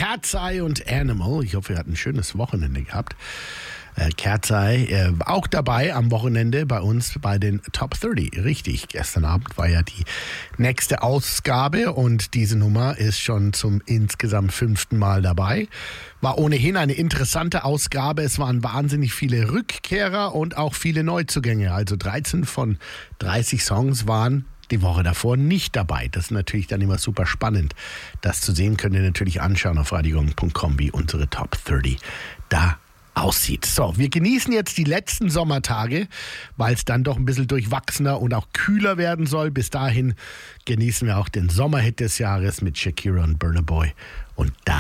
Cat's Eye und Animal. Ich hoffe, ihr hattet ein schönes Wochenende gehabt. Cat's Eye auch dabei am Wochenende bei uns bei den Top 30. Richtig, gestern Abend war ja die nächste Ausgabe und diese Nummer ist schon zum insgesamt 5. Mal dabei. War ohnehin eine interessante Ausgabe. Es waren wahnsinnig viele Rückkehrer und auch viele Neuzugänge. Also 13 von 30 Songs waren die Woche davor nicht dabei. Das ist natürlich dann immer super spannend. Das zu sehen könnt ihr natürlich anschauen auf radiogong.com, wie unsere Top 30 da aussieht. So, wir genießen jetzt die letzten Sommertage, weil es dann doch ein bisschen durchwachsener und auch kühler werden soll. Bis dahin genießen wir auch den Sommerhit des Jahres mit Shakira und Burna Boy. Und da